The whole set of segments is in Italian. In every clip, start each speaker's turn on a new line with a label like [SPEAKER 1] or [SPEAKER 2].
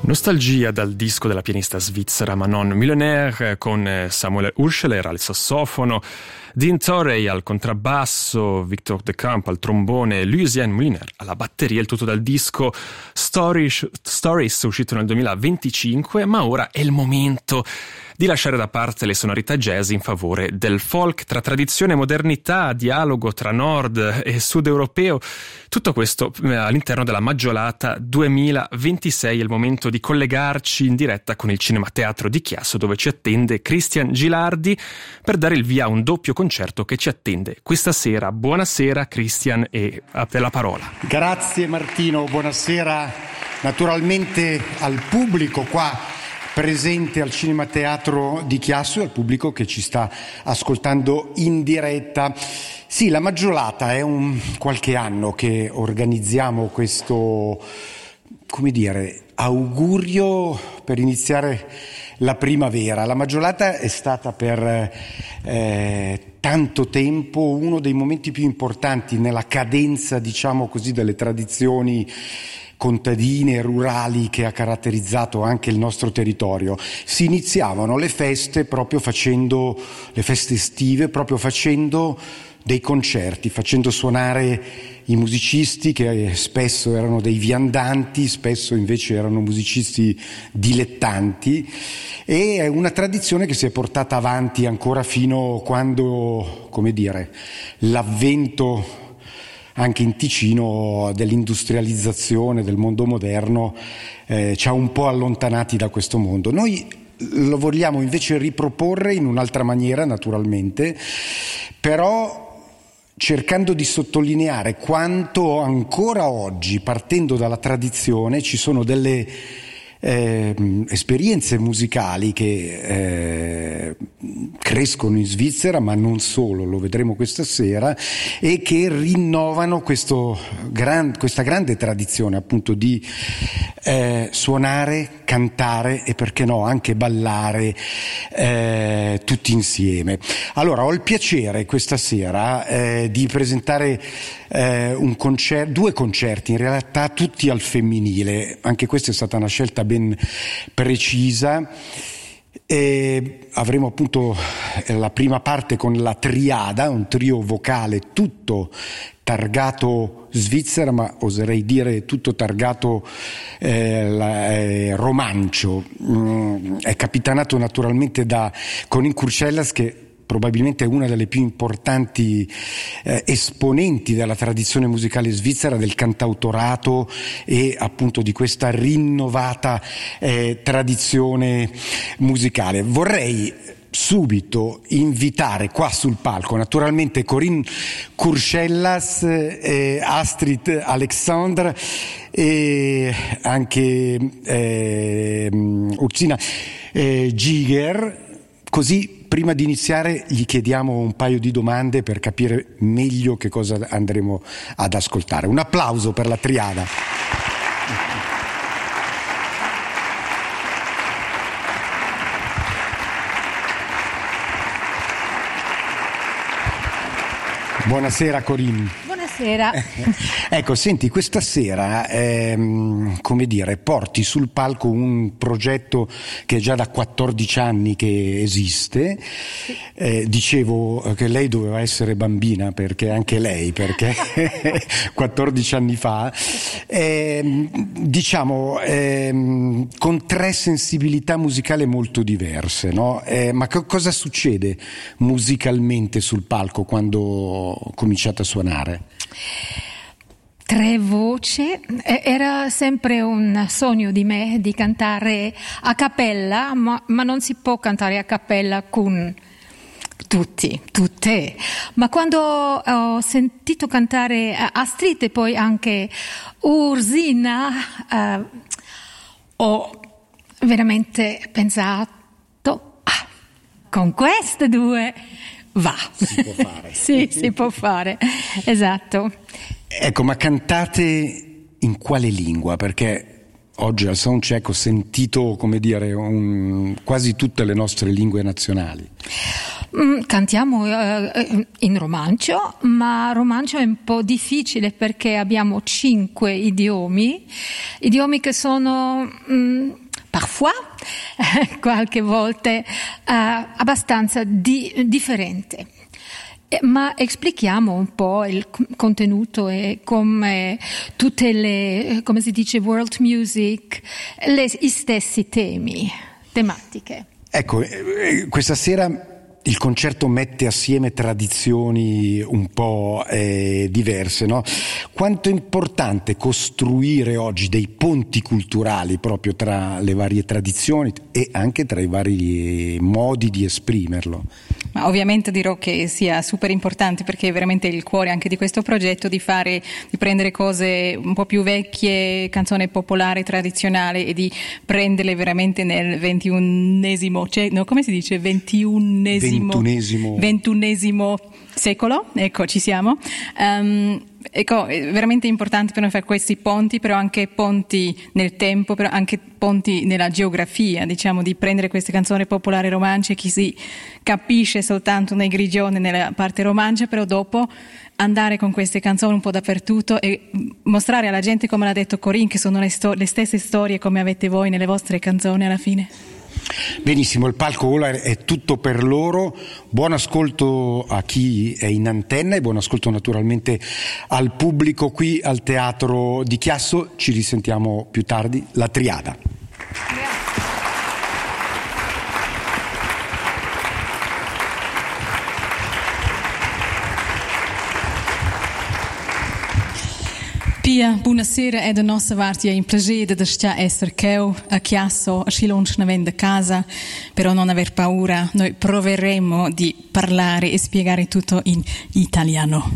[SPEAKER 1] Nostalgia dal disco della pianista svizzera Manon Millionaire con Samuel Urscheler al sassofono, Dean Torrey al contrabbasso, Victor De Camp al trombone, Lucien Mulliner alla batteria, il tutto dal disco Stories uscito nel 2025, ma ora è il momento di lasciare da parte le sonorità jazz in favore del folk, tra tradizione e modernità, dialogo tra nord e sud europeo, tutto questo all'interno della Maggiolata 2026. È il momento di collegarci in diretta con il Cinema Teatro di Chiasso, dove ci attende Cristian Gilardi per dare il via a un doppio concerto che ci attende questa sera. Buonasera Cristian, e a te la parola.
[SPEAKER 2] Grazie Martino, buonasera naturalmente al pubblico qua presente al Cinema Teatro di Chiasso e al pubblico che ci sta ascoltando in diretta. Sì, la Maggiolata è qualche anno che organizziamo questo, augurio per iniziare la primavera. La Maggiolata è stata per tanto tempo uno dei momenti più importanti nella cadenza, diciamo così, delle tradizioni contadine e rurali che ha caratterizzato anche il nostro territorio. Si iniziavano le feste le feste estive proprio facendo dei concerti, facendo suonare i musicisti che spesso erano dei viandanti, spesso invece erano musicisti dilettanti, e è una tradizione che si è portata avanti ancora fino a quando, l'avvento anche in Ticino dell'industrializzazione, del mondo moderno, ci ha un po' allontanati da questo mondo. Noi lo vogliamo invece riproporre in un'altra maniera, naturalmente, però cercando di sottolineare quanto ancora oggi, partendo dalla tradizione, ci sono delle esperienze musicali che crescono in Svizzera, ma non solo, lo vedremo questa sera, e che rinnovano questa grande tradizione appunto di suonare, cantare e perché no anche ballare tutti insieme. Allora ho il piacere questa sera di presentare due concerti, in realtà tutti al femminile. Anche questa è stata una scelta ben precisa. Avremo appunto la prima parte con la Triada, un trio vocale tutto targato Svizzera, ma oserei dire tutto targato romancio. È capitanato naturalmente da Corinne Curcellas, che probabilmente è una delle più importanti esponenti della tradizione musicale svizzera, del cantautorato e appunto di questa rinnovata tradizione musicale. Vorrei subito invitare qua sul palco naturalmente Corinne Curcellas, Astrid Alexandre e anche Ursina Giger, così prima di iniziare gli chiediamo un paio di domande per capire meglio che cosa andremo ad ascoltare. Un applauso per la Triada. Buonasera Corinne.
[SPEAKER 3] Buonasera.
[SPEAKER 2] Ecco, senti, questa sera porti sul palco un progetto che è già da 14 anni che esiste. Dicevo che lei doveva essere bambina, perché 14 anni fa, con tre sensibilità musicali molto diverse, no? Ma cosa succede musicalmente sul palco quando cominciate a suonare?
[SPEAKER 3] Tre voci. Era sempre un sogno di me di cantare a cappella, ma non si può cantare a cappella con tutte. Ma quando ho sentito cantare Astrid e poi anche Ursina, ho veramente pensato, con queste due va.
[SPEAKER 2] Si può fare.
[SPEAKER 3] Sì, si può fare, esatto.
[SPEAKER 2] Ecco, ma cantate in quale lingua? Perché oggi al soundcheck ho sentito, quasi tutte le nostre lingue nazionali.
[SPEAKER 3] Cantiamo in romancio, ma romancio è un po' difficile perché abbiamo 5 idiomi che sono parfois, qualche volta, abbastanza differenti. Ma esplichiamo un po' il contenuto e come tutte le, come si dice, world music, gli stessi tematiche.
[SPEAKER 2] Ecco, questa sera il concerto mette assieme tradizioni un po' diverse, no? Quanto è importante costruire oggi dei ponti culturali proprio tra le varie tradizioni e anche tra i vari modi di esprimerlo?
[SPEAKER 4] Ma ovviamente dirò che sia super importante, perché è veramente il cuore anche di questo progetto di prendere cose un po' più vecchie, canzoni popolari, tradizionali, e di prenderle veramente nel ventunesimo secolo, ecco, ci siamo. Ecco, è veramente importante per noi fare questi ponti, però anche ponti nel tempo, però anche ponti nella geografia, diciamo, di prendere queste canzoni popolari romance che si capisce soltanto nei grigioni, nella parte romancia, però dopo andare con queste canzoni un po' dappertutto e mostrare alla gente, come l'ha detto Corinne, che sono le stesse storie come avete voi nelle vostre canzoni alla fine.
[SPEAKER 2] Benissimo, il palco ora è tutto per loro. Buon ascolto a chi è in antenna e buon ascolto naturalmente al pubblico qui al Teatro di Chiasso. Ci risentiamo più tardi, la Triada.
[SPEAKER 4] Pia, buonasera, è da nostra parte un piacere di essere qui a Chiasso, a Silonci da casa, però non aver paura, noi proveremo di parlare e spiegare tutto in italiano.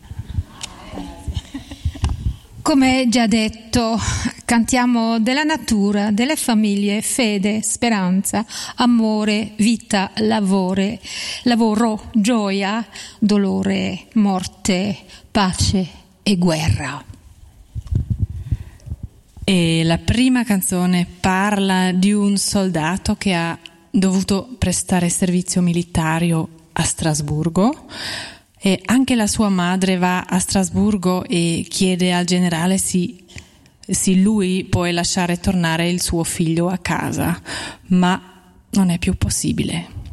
[SPEAKER 3] Come già detto, cantiamo della natura, delle famiglie, fede, speranza, amore, vita, lavoro, gioia, dolore, morte, pace e guerra.
[SPEAKER 5] E la prima canzone parla di un soldato che ha dovuto prestare servizio militario a Strasburgo, e anche la sua madre va a Strasburgo e chiede al generale se lui può lasciare tornare il suo figlio a casa, ma non è più possibile.